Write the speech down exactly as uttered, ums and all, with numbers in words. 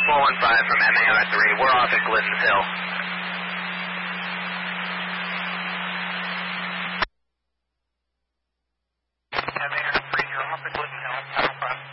four one five from M A R three. We're off at Glidden Hill.